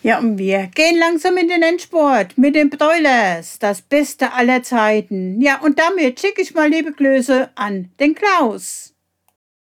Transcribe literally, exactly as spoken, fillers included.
Ja, und wir gehen langsam in den Endspurt mit den Broilers, das Beste aller Zeiten. Ja, und damit schicke ich mal liebe Grüße an den Klaus.